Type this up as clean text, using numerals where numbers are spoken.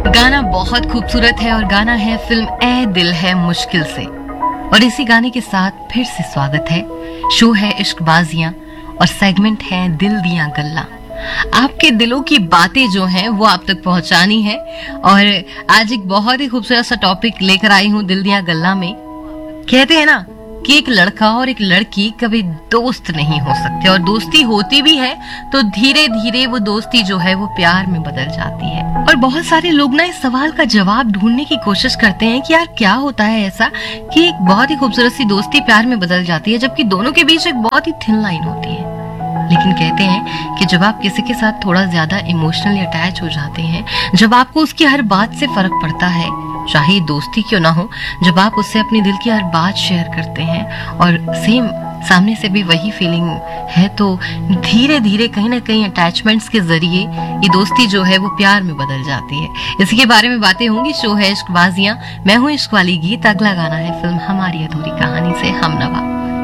गाना बहुत खूबसूरत है और गाना है फिल्म ए दिल है मुश्किल से। और इसी गाने के साथ फिर से स्वागत है। शो है इश्कबाजियां और सेगमेंट है दिल दियां गल्ला। आपके दिलों की बातें जो हैं वो आप तक पहुंचानी है। और आज एक बहुत ही खूबसूरत सा टॉपिक लेकर आई हूं दिल दियां गल्ला में। कहते हैं ना कि एक लड़का और एक लड़की कभी दोस्त नहीं हो सकते, और दोस्ती होती भी है तो धीरे धीरे वो दोस्ती जो है वो प्यार में बदल जाती है। और बहुत सारे लोग ना इस सवाल का जवाब ढूंढने की कोशिश करते हैं कि यार क्या होता है ऐसा कि एक बहुत ही खूबसूरत सी दोस्ती प्यार में बदल जाती है, जबकि दोनों के बीच एक बहुत ही थिन लाइन होती है। लेकिन कहते हैं कि जब आप किसी के साथ थोड़ा ज्यादा इमोशनली अटैच हो जाते हैं, जब आपको उसकी हर बात से फर्क पड़ता है, चाहे दोस्ती क्यों ना हो, जब आप उससे अपने दिल की हर बात शेयर करते हैं और सेम सामने से भी वही फीलिंग है, तो धीरे धीरे कहीं ना कहीं अटैचमेंट्स के जरिए ये दोस्ती जो है वो प्यार में बदल जाती है। इसी के बारे में बातें होंगी। शो है इश्कबाजियां, मैं हूं इश्क वाली गीत। अगला गाना है फिल्म हमारी अधूरी कहानी से हमनवा।